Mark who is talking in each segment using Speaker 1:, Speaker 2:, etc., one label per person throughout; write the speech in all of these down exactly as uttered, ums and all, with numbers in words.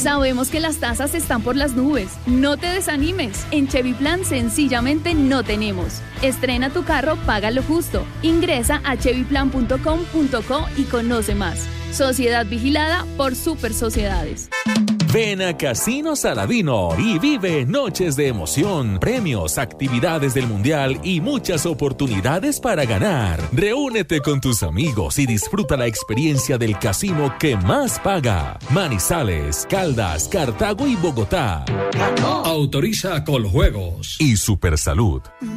Speaker 1: Sabemos que las tasas están por las nubes. No te desanimes. En Chevy Plan sencillamente no tenemos. Estrena tu carro, paga lo justo. Ingresa a chevy plan punto com punto co y conoce más. Sociedad vigilada por Super Sociedades.
Speaker 2: Ven a Casino Saladino y vive noches de emoción, premios, actividades del Mundial y muchas oportunidades para ganar. Reúnete con tus amigos y disfruta la experiencia del casino que más paga. Manizales, Caldas, Cartago y Bogotá.
Speaker 3: Autoriza Coljuegos
Speaker 2: y Supersalud.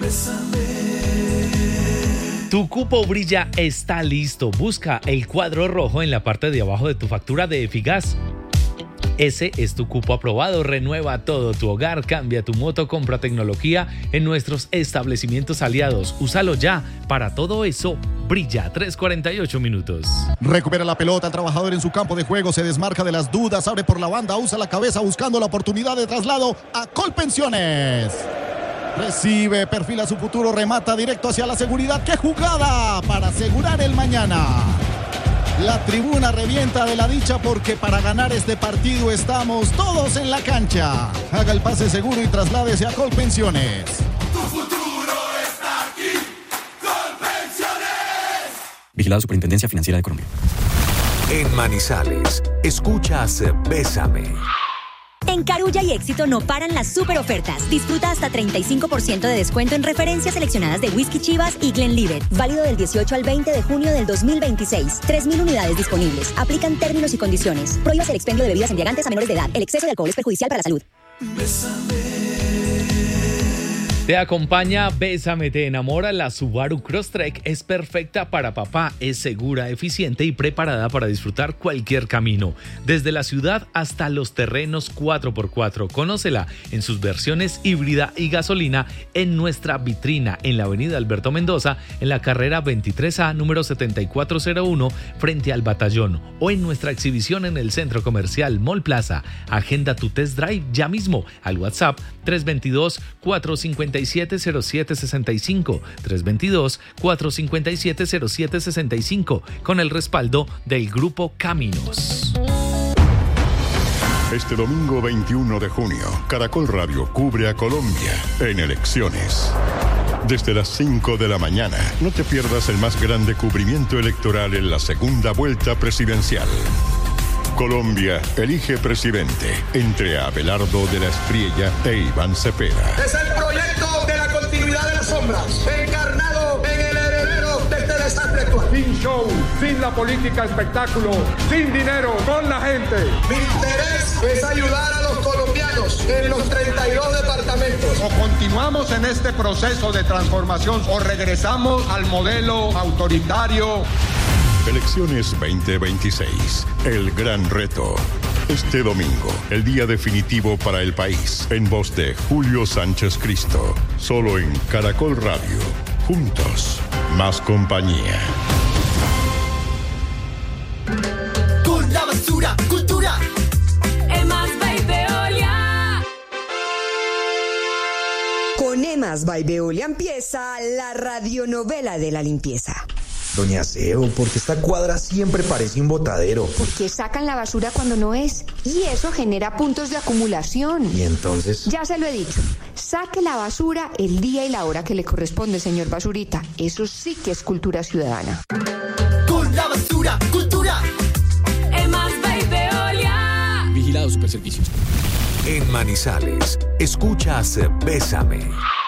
Speaker 4: Tu cupo Brilla está listo. Busca el cuadro rojo en la parte de abajo de tu factura de Efigas. Ese es tu cupo aprobado. Renueva todo tu hogar, cambia tu moto, compra tecnología en nuestros establecimientos aliados. Úsalo ya. Para todo eso, Brilla tres cuarenta y ocho minutos.
Speaker 5: Recupera la pelota, el trabajador en su campo de juego, se desmarca de las dudas, abre por la banda, usa la cabeza buscando la oportunidad de traslado a Colpensiones. Recibe, perfila su futuro, remata directo hacia la seguridad. ¡Qué jugada para asegurar el mañana! La tribuna revienta de la dicha porque para ganar este partido estamos todos en la cancha. Haga el pase seguro y trasládese a Colpensiones.
Speaker 6: Tu futuro está aquí. Colpensiones.
Speaker 7: Vigilado Superintendencia Financiera de Colombia.
Speaker 8: En Manizales, escuchas Bésame.
Speaker 9: En Carulla y Éxito no paran las super ofertas. Disfruta hasta treinta y cinco por ciento de descuento en referencias seleccionadas de Whisky Chivas y Glenlivet. Válido del dieciocho al veinte de junio del dos mil veintiséis. tres mil unidades disponibles. Aplican términos y condiciones. Prohíbas el expendio de bebidas embriagantes a menores de edad. El exceso de alcohol es perjudicial para la salud.
Speaker 6: Bésame.
Speaker 4: Te acompaña Bésame, te enamora. La Subaru Crosstrek es perfecta para papá, es segura, eficiente y preparada para disfrutar cualquier camino, desde la ciudad hasta los terrenos cuatro por cuatro. Conócela en sus versiones híbrida y gasolina en nuestra vitrina en la avenida Alberto Mendoza, en la carrera veintitrés A, número setenta y cuatro cero uno, frente al Batallón, o en nuestra exhibición en el Centro Comercial Mall Plaza. Agenda tu test drive ya mismo al WhatsApp tres dos dos, cuatro cinco siete, cero siete seis cinco, tres dos dos, cuatro cinco siete, cero siete seis cinco, con el respaldo del Grupo Caminos.
Speaker 10: Este domingo veintiuno de junio, Caracol Radio cubre a Colombia en elecciones. Desde las cinco de la mañana, no te pierdas el más grande cubrimiento electoral en la segunda vuelta presidencial. Colombia elige presidente entre Abelardo de la Espriella e Iván Cepeda.
Speaker 11: Es el proyecto de la continuidad de las sombras, encarnado en el heredero de este desastre actual.
Speaker 12: Sin show, sin la política espectáculo, sin dinero, con la gente.
Speaker 11: Mi interés es ayudar a los colombianos en los treinta y dos departamentos.
Speaker 12: O continuamos en este proceso de transformación o regresamos al modelo autoritario.
Speaker 10: Elecciones veinte veintiséis, el gran reto. Este domingo, el día definitivo para el país, en voz de Julio Sánchez Cristo, solo en Caracol Radio. Juntos, más compañía.
Speaker 6: Con la basura, cultura.
Speaker 13: Emas by Veolia.
Speaker 14: Con Emas by Veolia empieza la radionovela de la limpieza.
Speaker 15: Doña Seo, ¿por qué esta cuadra siempre parece un botadero?
Speaker 16: Porque sacan la basura cuando no es, y eso genera puntos de acumulación.
Speaker 15: ¿Y entonces?
Speaker 16: Ya se lo he dicho, saque la basura el día y la hora que le corresponde, señor Basurita. Eso sí que es cultura ciudadana.
Speaker 6: Con la basura, cultura.
Speaker 13: Emas by Veolia.
Speaker 7: Vigilado Superservicios.
Speaker 8: En Manizales, escuchas Bésame.